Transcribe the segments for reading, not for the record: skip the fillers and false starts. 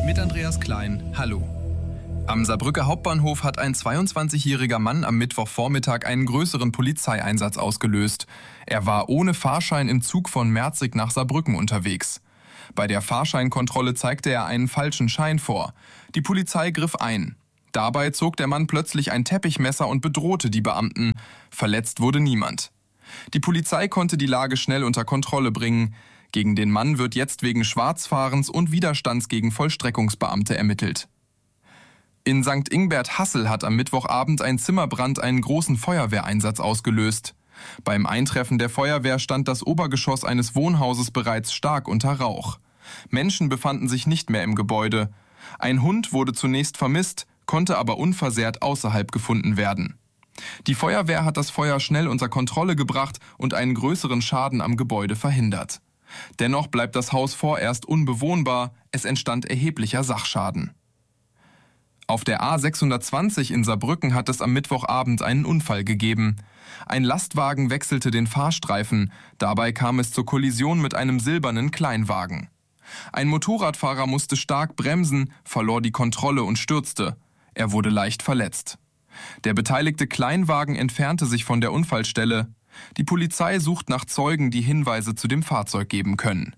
Mit Andreas Klein, hallo. Am Saarbrücker Hauptbahnhof hat ein 22-jähriger Mann am Mittwochvormittag einen größeren Polizeieinsatz ausgelöst. Er war ohne Fahrschein im Zug von Merzig nach Saarbrücken unterwegs. Bei der Fahrscheinkontrolle zeigte er einen falschen Schein vor. Die Polizei griff ein. Dabei zog der Mann plötzlich ein Teppichmesser und bedrohte die Beamten. Verletzt wurde niemand. Die Polizei konnte die Lage schnell unter Kontrolle bringen. Gegen den Mann wird jetzt wegen Schwarzfahrens und Widerstands gegen Vollstreckungsbeamte ermittelt. In St. Ingbert-Hassel hat am Mittwochabend ein Zimmerbrand einen großen Feuerwehreinsatz ausgelöst. Beim Eintreffen der Feuerwehr stand das Obergeschoss eines Wohnhauses bereits stark unter Rauch. Menschen befanden sich nicht mehr im Gebäude. Ein Hund wurde zunächst vermisst, konnte aber unversehrt außerhalb gefunden werden. Die Feuerwehr hat das Feuer schnell unter Kontrolle gebracht und einen größeren Schaden am Gebäude verhindert. Dennoch bleibt das Haus vorerst unbewohnbar, es entstand erheblicher Sachschaden. Auf der A620 in Saarbrücken hat es am Mittwochabend einen Unfall gegeben. Ein Lastwagen wechselte den Fahrstreifen, dabei kam es zur Kollision mit einem silbernen Kleinwagen. Ein Motorradfahrer musste stark bremsen, verlor die Kontrolle und stürzte. Er wurde leicht verletzt. Der beteiligte Kleinwagen entfernte sich von der Unfallstelle. Die Polizei sucht nach Zeugen, die Hinweise zu dem Fahrzeug geben können.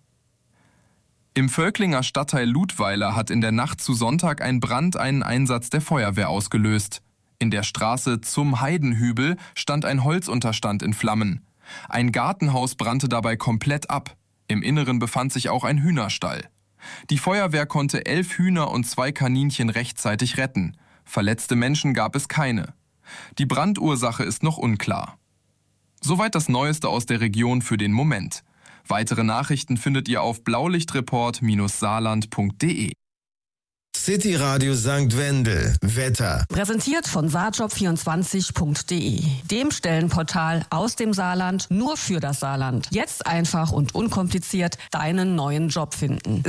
Im Völklinger Stadtteil Ludweiler hat in der Nacht zu Sonntag ein Brand einen Einsatz der Feuerwehr ausgelöst. In der Straße Zum Heidenhübel stand ein Holzunterstand in Flammen. Ein Gartenhaus brannte dabei komplett ab. Im Inneren befand sich auch ein Hühnerstall. Die Feuerwehr konnte 11 Hühner und 2 Kaninchen rechtzeitig retten. Verletzte Menschen gab es keine. Die Brandursache ist noch unklar. Soweit das Neueste aus der Region für den Moment. Weitere Nachrichten findet ihr auf blaulichtreport-saarland.de. City Radio St. Wendel. Wetter. Präsentiert von saarjob24.de, dem Stellenportal aus dem Saarland nur für das Saarland. Jetzt einfach und unkompliziert deinen neuen Job finden.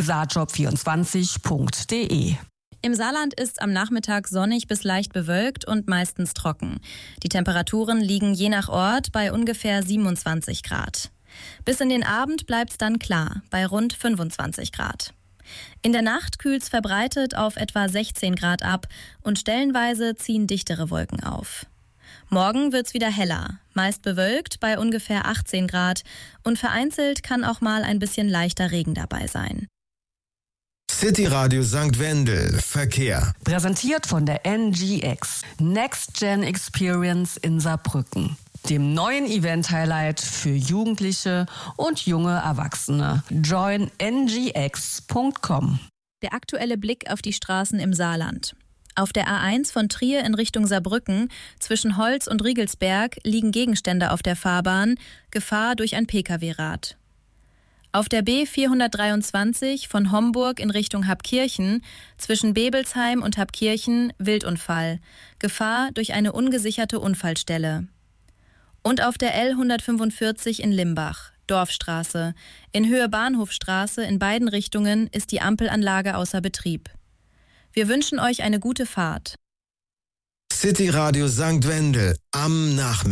saarjob24.de. Im Saarland ist am Nachmittag sonnig bis leicht bewölkt und meistens trocken. Die Temperaturen liegen je nach Ort bei ungefähr 27 Grad. Bis in den Abend bleibt's dann klar, bei rund 25 Grad. In der Nacht kühlt's verbreitet auf etwa 16 Grad ab und stellenweise ziehen dichtere Wolken auf. Morgen wird's wieder heller, meist bewölkt bei ungefähr 18 Grad und vereinzelt kann auch mal ein bisschen leichter Regen dabei sein. City Radio St. Wendel. Verkehr. Präsentiert von der NGX, Next Gen Experience in Saarbrücken, dem neuen Event-Highlight für Jugendliche und junge Erwachsene. Join ngx.com. Der aktuelle Blick auf die Straßen im Saarland. Auf der A1 von Trier in Richtung Saarbrücken zwischen Holz und Riegelsberg liegen Gegenstände auf der Fahrbahn, Gefahr durch ein Pkw-Rad. Auf der B423 von Homburg in Richtung Habkirchen zwischen Bebelsheim und Habkirchen Wildunfall, Gefahr durch eine ungesicherte Unfallstelle. Und auf der L145 in Limbach, Dorfstraße, in Höhe Bahnhofstraße in beiden Richtungen ist die Ampelanlage außer Betrieb. Wir wünschen euch eine gute Fahrt. City Radio St. Wendel am Nachmittag.